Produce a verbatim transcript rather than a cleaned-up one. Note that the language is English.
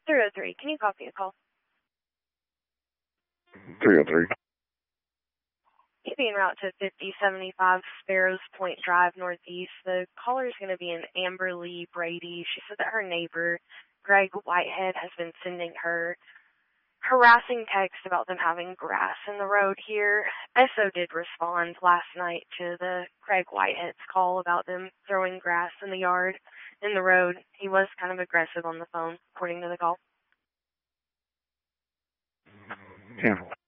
three oh three. Can you copy a call? three oh three. You'll be en route to fifty seventy-five Sparrows Point Drive Northeast. The caller is going to be an Amber Lee Brady. She said that her neighbor, Greg Whitehead, has been sending her harassing texts about them having grass in the road here. S O did respond last night to the Greg Whitehead's call about them throwing grass in the yard, in the road. He was kind of aggressive on the phone, according to the call. Yeah.